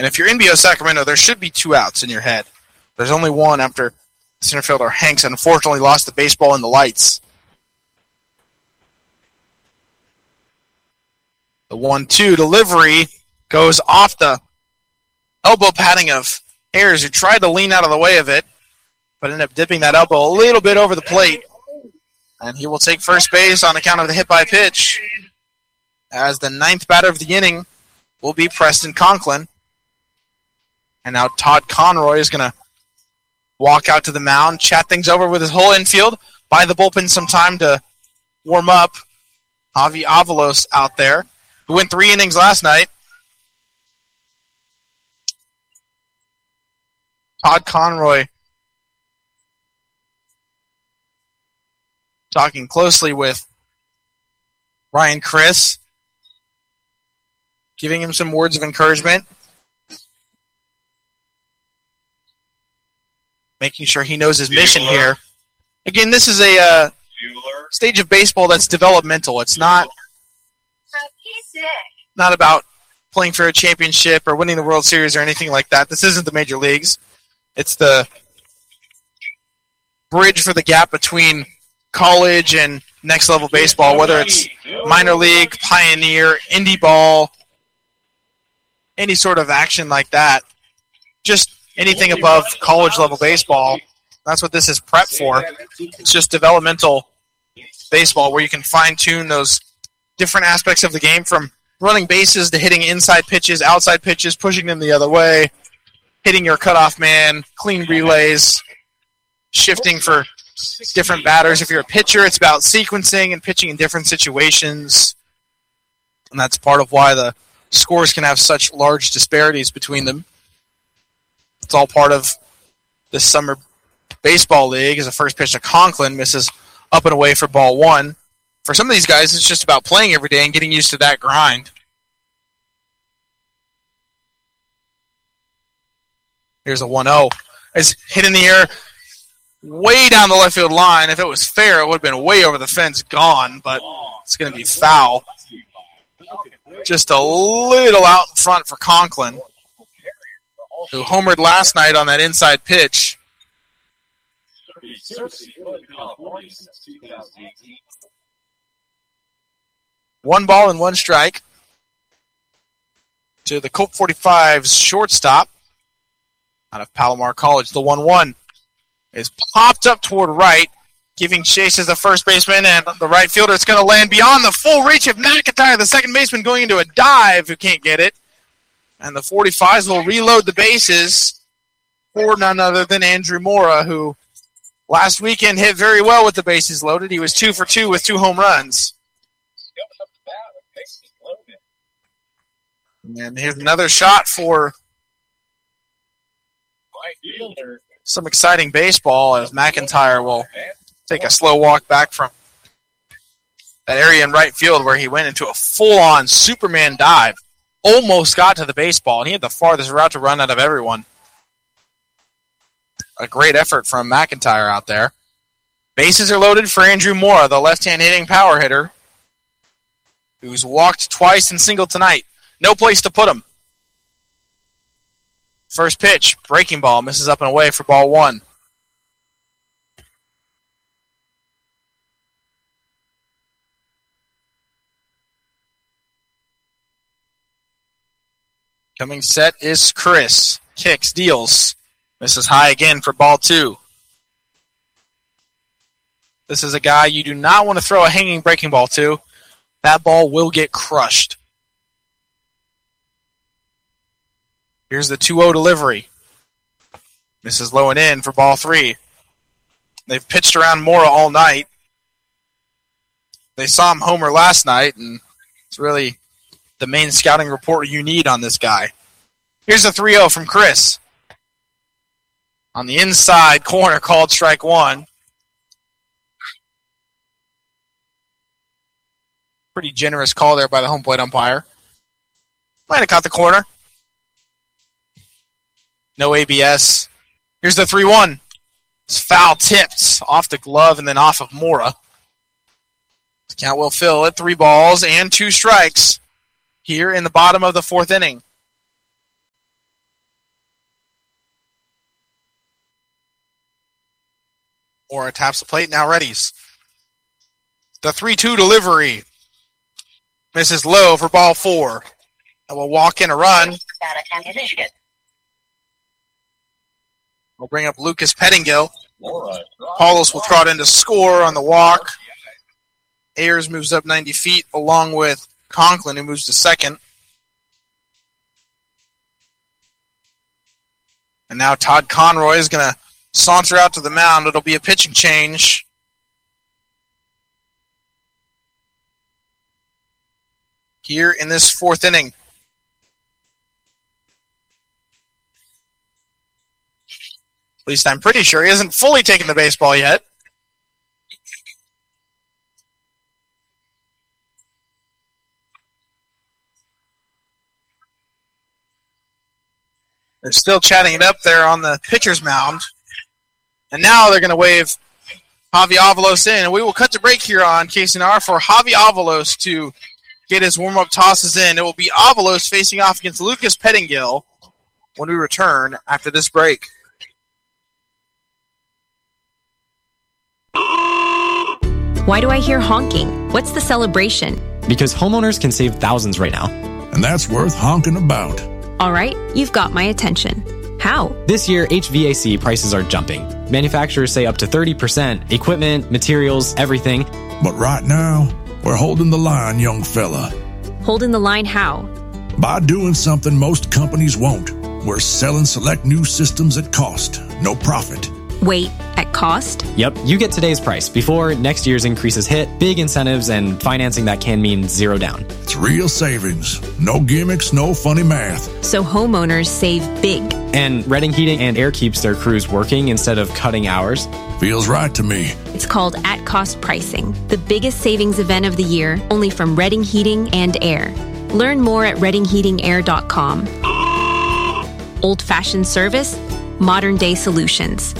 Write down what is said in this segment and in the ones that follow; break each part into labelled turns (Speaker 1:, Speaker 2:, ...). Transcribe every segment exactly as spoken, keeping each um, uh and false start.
Speaker 1: And if you're N B O Sacramento, there should be two outs in your head. There's only one after center fielder Hanks unfortunately lost the baseball in the lights. The one two delivery goes off the elbow padding of Ayers, who tried to lean out of the way of it, but ended up dipping that elbow a little bit over the plate. And he will take first base on account of the hit by pitch, as the ninth batter of the inning will be Preston Conklin. And now Todd Conroy is going to walk out to the mound, chat things over with his whole infield, buy the bullpen some time to warm up. Javi Avalos out there, who went three innings last night. Todd Conroy talking closely with Ryan Criss, giving him some words of encouragement, making sure he knows his mission here. Again, this is a uh, stage of baseball that's developmental. It's not, not about playing for a championship or winning the World Series or anything like that. This isn't the major leagues. It's the bridge for the gap between college and next level baseball, whether it's minor league, pioneer, indie ball, any sort of action like that. Just anything above college level baseball. That's what this is prep for. It's just developmental baseball where you can fine tune those different aspects of the game, from running bases to hitting inside pitches, outside pitches, pushing them the other way, hitting your cutoff man, clean relays, shifting for different batters. If you're a pitcher, it's about sequencing and pitching in different situations. And that's part of why the scores can have such large disparities between them. It's all part of this summer baseball league. As a first pitch to Conklin, misses up and away for ball one. For some of these guys, it's just about playing every day and getting used to that grind. Here's a one oh. It's hit in the air way down the left field line. If it was fair, it would have been way over the fence, gone, but it's going to be foul. Just a little out in front for Conklin, who homered last night on that inside pitch. One ball and one strike to the Colt forty-five's shortstop out of Palomar College. The one one is popped up toward right, giving chase as the first baseman, and the right fielder is going to land beyond the full reach of McIntyre, the second baseman, going into a dive who can't get it. And the forty-fives will reload the bases for none other than Andrew Mora, who last weekend hit very well with the bases loaded. He was two for two with two home runs. And here's another shot for some exciting baseball, as McIntyre will take a slow walk back from that area in right field where he went into a full-on Superman dive. Almost got to the baseball, and he had the farthest route to run out of everyone. A great effort from McIntyre out there. Bases are loaded for Andrew Mora, the left-hand hitting power hitter, who's walked twice and singled tonight. No place to put him. First pitch, breaking ball, misses up and away for ball one. Coming set is Chris. Kicks, deals. Misses high again for ball two. This is a guy you do not want to throw a hanging breaking ball to. That ball will get crushed. Here's the two oh delivery. Misses low and in for ball three. They've pitched around Mora all night. They saw him homer last night, and it's really the main scouting report you need on this guy. Here's a three oh from Chris. On the inside corner, called strike one. Pretty generous call there by the home plate umpire. Might have caught the corner. No A B S. Here's the three one. It's foul tipped off the glove and then off of Mora. Count will fill at three balls and two strikes here in the bottom of the fourth inning. Ora taps the plate, now readies. The three two delivery. Misses low for ball four. And will walk in a run. We'll bring up Lucas Pettingill. Paulos will trot in to score on the walk. Ayers moves up ninety feet along with Conklin, who moves to second. And now Todd Conroy is going to saunter out to the mound. It'll be a pitching change. Here in this fourth inning. At least I'm pretty sure he hasn't fully taken the baseball yet. They're still chatting it up there on the pitcher's mound. And now they're going to wave Javi Avalos in. And we will cut to break here on K C N R for Javi Avalos to get his warm-up tosses in. It will be Avalos facing off against Lucas Pettingill when we return after this break.
Speaker 2: Why do I hear honking? What's the celebration?
Speaker 3: Because homeowners can save thousands right now.
Speaker 4: And that's worth honking about.
Speaker 2: All right, you've got my attention. How?
Speaker 3: This year, H V A C prices are jumping. Manufacturers say up to thirty percent. Equipment, materials, everything.
Speaker 4: But right now, we're holding the line, young fella.
Speaker 2: Holding the line how?
Speaker 4: By doing something most companies won't. We're selling select new systems at cost, no profit.
Speaker 2: Wait, at cost?
Speaker 3: Yep, you get today's price before next year's increases hit, big incentives, and financing that can mean zero down.
Speaker 4: It's real savings. No gimmicks, no funny math.
Speaker 2: So homeowners save big.
Speaker 3: And Redding Heating and Air keeps their crews working instead of cutting hours.
Speaker 4: Feels right to me.
Speaker 2: It's called at-cost pricing, the biggest savings event of the year, only from Redding Heating and Air. Learn more at redding heating air dot com. Old-fashioned service, modern-day solutions.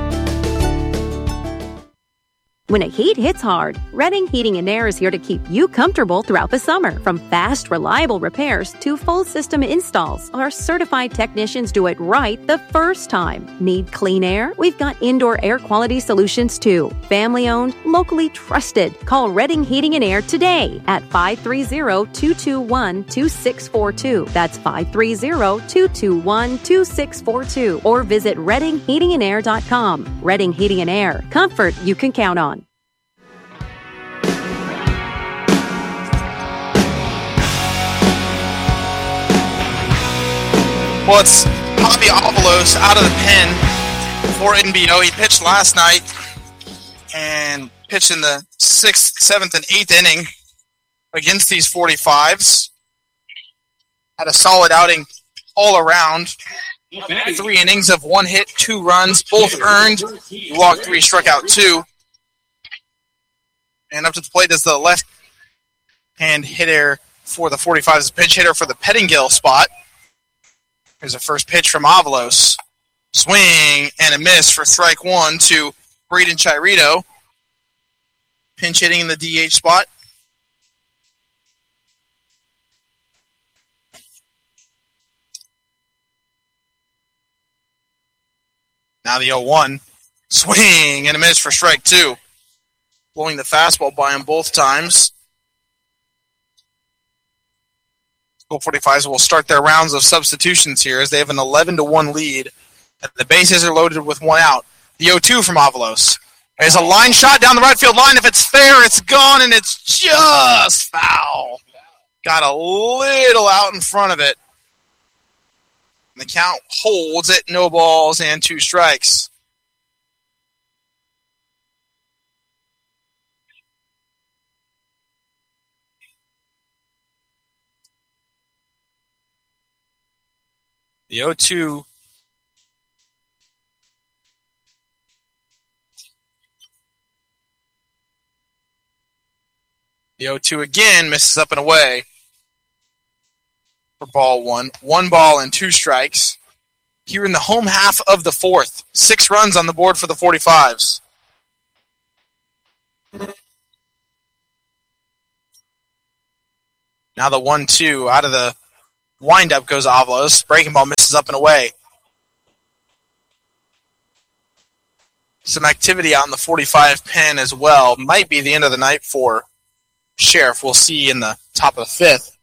Speaker 5: When a heat hits hard, Redding Heating and Air is here to keep you comfortable throughout the summer. From fast, reliable repairs to full system installs, our certified technicians do it right the first time. Need clean air? We've got indoor air quality solutions too. Family owned, locally trusted. Call Redding Heating and Air today at five three zero, two two one, two six four two. That's five three zero, two two one, two six four two. Or visit redding heating and air dot com. Redding Heating and Air. Comfort you can count on.
Speaker 1: Well, it's Javi Avalos out of the pen for N B O. He pitched last night and pitched in the sixth, seventh, and eighth inning against these forty-fives. Had a solid outing all around. Three innings of one hit, two runs, both earned. He walked three, struck out two. And up to the plate is the left-hand hitter for the forty-fives, pinch hitter for the Pettingill spot. Here's a first pitch from Avalos. Swing and a miss for strike one to Braden Chirito. Pinch hitting in the D H spot. Now the oh one. Swing and a miss for strike two. Blowing the fastball by him both times. School forty-fives will start their rounds of substitutions here as they have an eleven to one lead. The bases are loaded with one out. The oh two from Avalos. There's a line shot down the right field line. If it's fair, it's gone, and it's just foul. Got a little out in front of it. And the count holds it. No balls and two strikes. The oh two The oh two again misses up and away for ball one. One ball and two strikes. Here in the home half of the fourth. Six runs on the board for the forty-fives. Now the one two out of the windup goes Avalos. Breaking ball misses up and away. some activity out in the forty-five pen as well. Might be the end of the night for Sheriff. We'll see in the top of the fifth.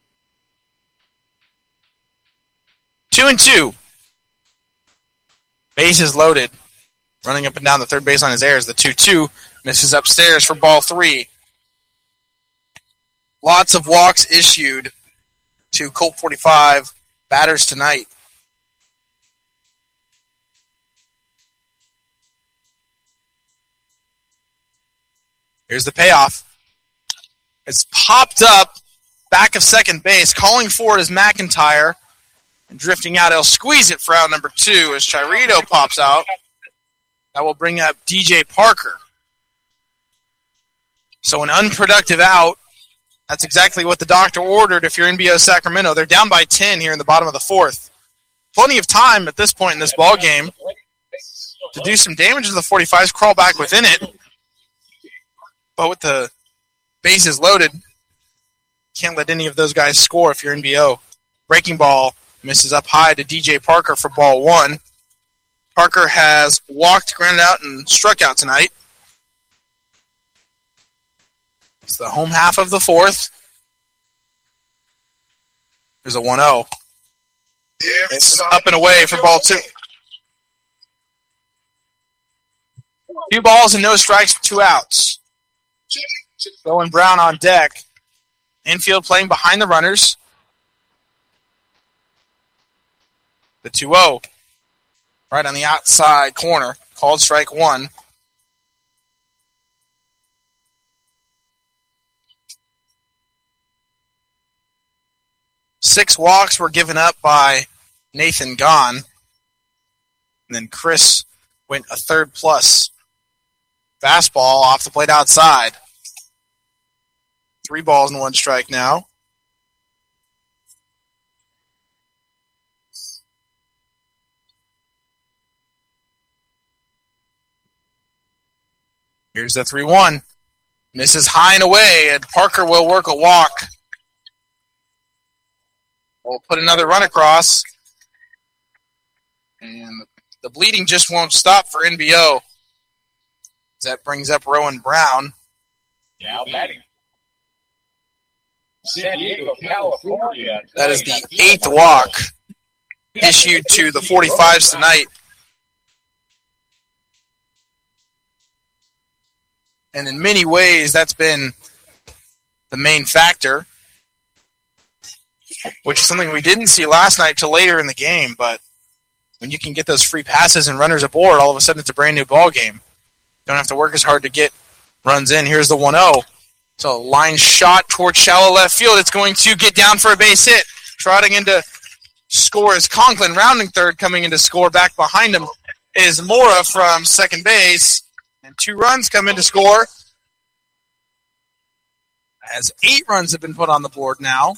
Speaker 1: Two and two. Bases loaded. Running up and down the third baseline is Ayers. The two two misses upstairs for ball three. Lots of walks issued to Colt forty-five batters tonight. Here's the payoff. It's popped up back of second base. Calling for it is McIntyre. And drifting out, he'll squeeze it for out number two as Chirito pops out. That will bring up D J Parker. So an unproductive out. That's exactly what the doctor ordered if you're N B O Sacramento. They're down by ten here in the bottom of the fourth. Plenty of time at this point in this ball game to do some damage to the forty-fives, crawl back within it. But with the bases loaded, can't let any of those guys score if you're N B O. Breaking ball misses up high to D J Parker for ball one. Parker has walked, grounded out, and struck out tonight. It's the home half of the fourth. There's a one oh. It's up and away for ball two. Two balls and no strikes for two outs. Rowan Brown on deck. Infield playing behind the runners. The two oh. Right on the outside corner. Called strike one. Six walks were given up by Nathan Gahn. And then Chris went a third plus. Fastball off the plate outside. Three balls and one strike now. Here's the three one. Misses high and away, and Parker will work a walk. We'll put another run across. And the bleeding just won't stop for N B O. That brings up Rowan Brown.
Speaker 6: Now batting. San Diego, California.
Speaker 1: That is the eighth walk issued to the forty-fives tonight. And in many ways, that's been the main factor, which is something we didn't see last night till later in the game. But when you can get those free passes and runners aboard, all of a sudden it's a brand new ball game. Don't have to work as hard to get runs in. Here's the one oh. So line shot towards shallow left field. It's going to get down for a base hit. Trotting into score is Conklin. Rounding third, coming into score. Back behind him is Mora from second base. And two runs come into score. As eight runs have been put on the board now.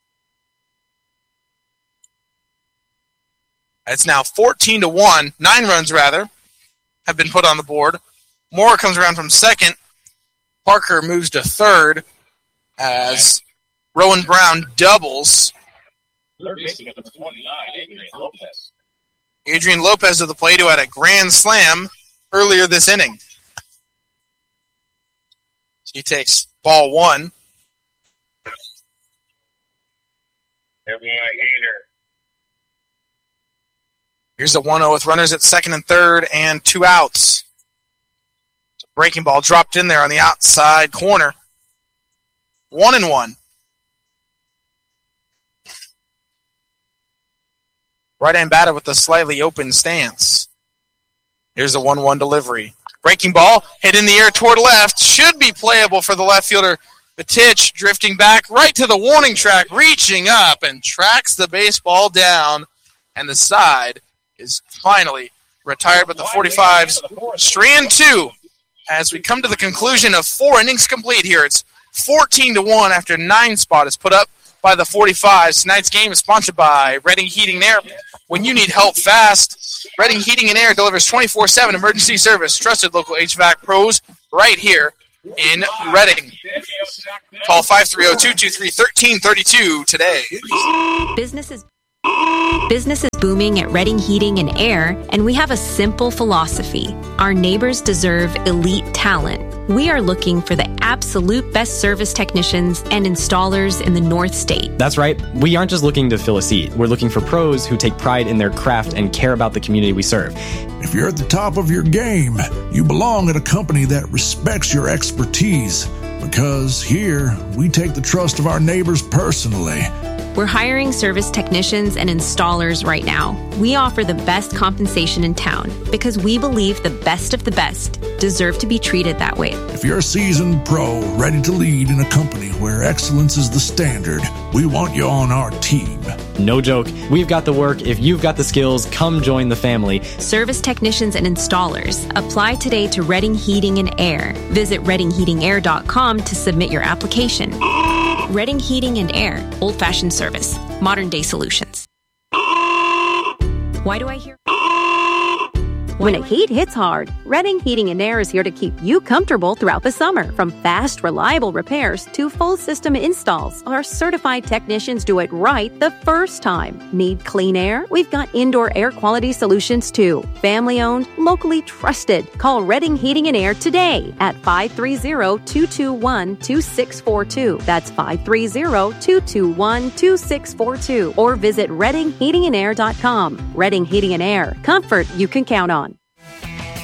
Speaker 1: It's now fourteen to one. Nine runs, rather, have been put on the board. Moore comes around from second. Parker moves to third as Rowan Brown doubles. Adrian Lopez to the plate, who had a grand slam earlier this inning. He takes ball one. Here's the one oh with runners at second and third and two outs. Breaking ball dropped in there on the outside corner. One and one. Right-hand batter with a slightly open stance. Here's the one one delivery. Breaking ball, hit in the air toward left. Should be playable for the left fielder. Batich drifting back right to the warning track, reaching up and tracks the baseball down. And the side is finally retired, but the forty-fives strand two. As we come to the conclusion of four innings complete here, it's fourteen to one after nine spot is put up by the forty-fives. Tonight's game is sponsored by Reading Heating and Air. When you need help fast, Reading Heating and Air delivers twenty-four seven emergency service. Trusted local H V A C pros right here in Reading. Call five three zero, two two three, one three three two today.
Speaker 5: Businesses.
Speaker 2: Business is booming at Redding Heating and Air, and we have a simple philosophy. Our neighbors deserve elite talent. We are looking for the absolute best service technicians and installers in the North State.
Speaker 3: That's right. We aren't just looking to fill a seat. We're looking for pros who take pride in their craft and care about the community we serve.
Speaker 4: If you're at the top of your game, you belong at a company that respects your expertise. Because here, we take the trust of our neighbors personally.
Speaker 2: We're hiring service technicians and installers right now. We offer the best compensation in town because we believe the best of the best deserve to be treated that way.
Speaker 4: If you're a seasoned pro ready to lead in a company where excellence is the standard, we want you on our team.
Speaker 3: No joke. We've got the work. If you've got the skills, come join the family.
Speaker 2: Service technicians and installers. Apply today to Redding Heating and Air. Visit redding heating air dot com to submit your application. Redding Heating and Air. Old-fashioned service. Modern-day solutions. Why do I hear...
Speaker 5: When a heat hits hard, Redding Heating and Air is here to keep you comfortable throughout the summer. From fast, reliable repairs to full system installs, our certified technicians do it right the first time. Need clean air? We've got indoor air quality solutions too. Family owned, locally trusted. Call Redding Heating and Air today at five three zero, two two one, two six four two. That's five three zero, two two one, two six four two. Or visit redding heating and air dot com. Redding Heating and Air. Comfort you can count on.